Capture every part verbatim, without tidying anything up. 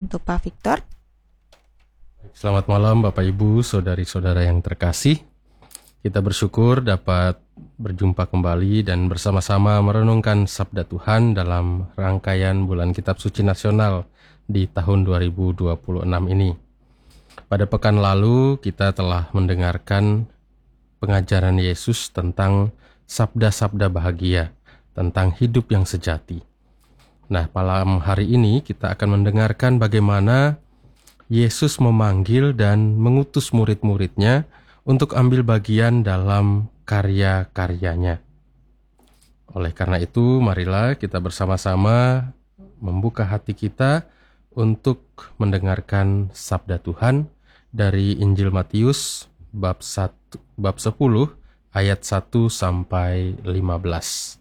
untuk Pak Victor. Selamat malam Bapak Ibu, saudari-saudara yang terkasih. Kita bersyukur dapat berjumpa kembali dan bersama-sama merenungkan Sabda Tuhan dalam rangkaian Bulan Kitab Suci Nasional di tahun dua ribu dua puluh enam ini. Pada pekan lalu kita telah mendengarkan pengajaran Yesus tentang sabda-sabda bahagia, tentang hidup yang sejati. Nah, malam hari ini kita akan mendengarkan bagaimana Yesus memanggil dan mengutus murid-muridnya untuk ambil bagian dalam karya-karyanya. Oleh karena itu, marilah kita bersama-sama membuka hati kita untuk mendengarkan sabda Tuhan dari Injil Matius bab satu, bab sepuluh ayat satu sampai lima belas.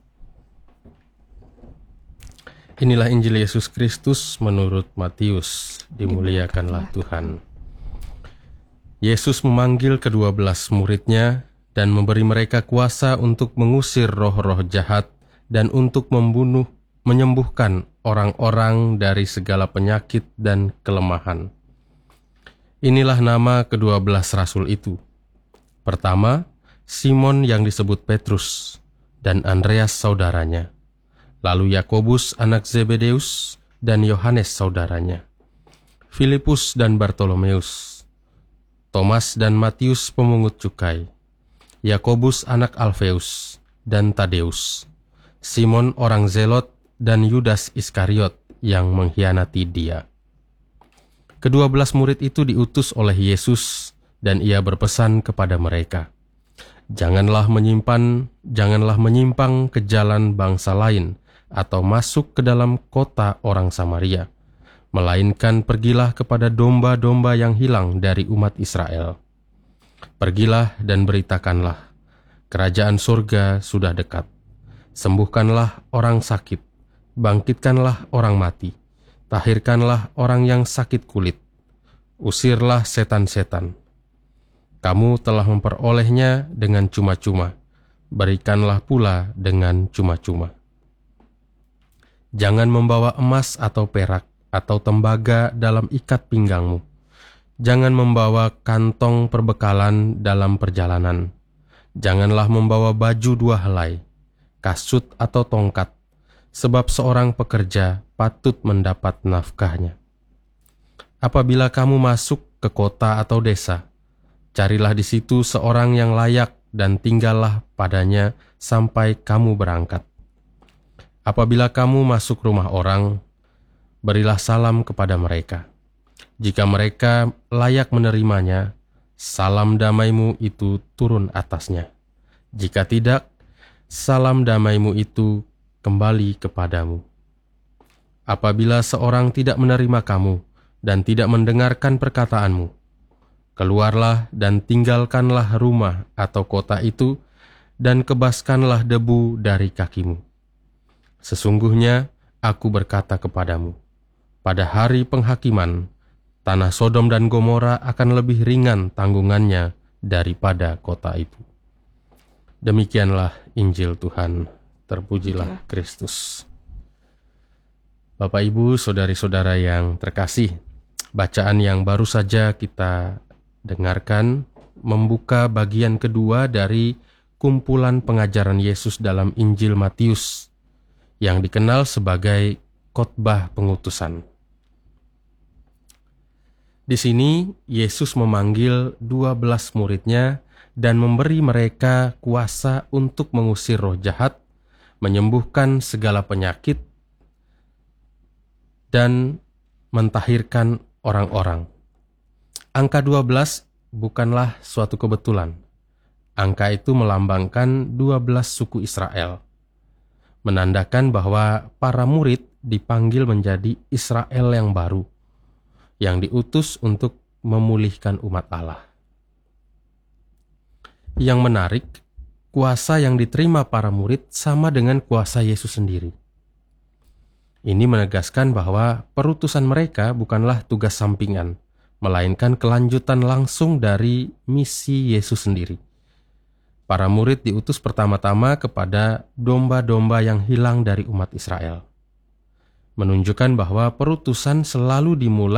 Inilah Injil Yesus Kristus menurut Matius. Dimuliakanlah Tuhan. Yesus memanggil kedua belas muridnya dan memberi mereka kuasa untuk mengusir roh-roh jahat dan untuk membunuh, menyembuhkan orang-orang dari segala penyakit dan kelemahan. Inilah nama kedua belas rasul itu. Pertama, Simon yang disebut Petrus dan Andreas saudaranya. Lalu Yakobus anak Zebedeus dan Yohanes saudaranya, Filipus dan Bartolomeus, Thomas dan Matius pemungut cukai, Yakobus anak Alfeus dan Tadeus, Simon orang Zelot dan Yudas Iskariot yang mengkhianati dia. Kedua belas murid itu diutus oleh Yesus dan ia berpesan kepada mereka, Janganlah menyimpan, janganlah menyimpang ke jalan bangsa lain atau masuk ke dalam kota orang Samaria, melainkan pergilah kepada domba-domba yang hilang dari umat Israel. Pergilah dan beritakanlah, kerajaan surga sudah dekat. Sembuhkanlah orang sakit, bangkitkanlah orang mati, tahirkanlah orang yang sakit kulit, usirlah setan-setan. Kamu telah memperolehnya dengan cuma-cuma, berikanlah pula dengan cuma-cuma. Jangan membawa emas atau perak atau tembaga dalam ikat pinggangmu. Jangan membawa kantong perbekalan dalam perjalanan. Janganlah membawa baju dua helai, kasut atau tongkat, sebab seorang pekerja patut mendapat nafkahnya. Apabila kamu masuk ke kota atau desa, carilah di situ seorang yang layak dan tinggallah padanya sampai kamu berangkat. Apabila kamu masuk rumah orang, berilah salam kepada mereka. Jika mereka layak menerimanya, salam damaimu itu turun atasnya. Jika tidak, salam damaimu itu kembali kepadamu. Apabila seorang tidak menerima kamu dan tidak mendengarkan perkataanmu, keluarlah dan tinggalkanlah rumah atau kota itu dan kebaskanlah debu dari kakimu. Sesungguhnya aku berkata kepadamu, pada hari penghakiman, tanah Sodom dan Gomora akan lebih ringan tanggungannya daripada kota itu. Demikianlah Injil Tuhan. Terpujilah Kristus. Bapak, Ibu, saudari-saudara yang terkasih, bacaan yang baru saja kita dengarkan membuka bagian kedua dari kumpulan pengajaran Yesus dalam Injil Matius yang dikenal sebagai khotbah pengutusan. Di sini Yesus memanggil dua belas muridnya dan memberi mereka kuasa untuk mengusir roh jahat, menyembuhkan segala penyakit, dan mentahirkan orang-orang. Angka dua belas bukanlah suatu kebetulan. Angka itu melambangkan dua belas suku Israel, menandakan bahwa para murid dipanggil menjadi Israel yang baru, yang diutus untuk memulihkan umat Allah. Yang menarik, kuasa yang diterima para murid sama dengan kuasa Yesus sendiri. Ini menegaskan bahwa perutusan mereka bukanlah tugas sampingan, melainkan kelanjutan langsung dari misi Yesus sendiri. Para murid diutus pertama-tama kepada domba-domba yang hilang dari umat Israel, menunjukkan bahwa perutusan selalu dimulai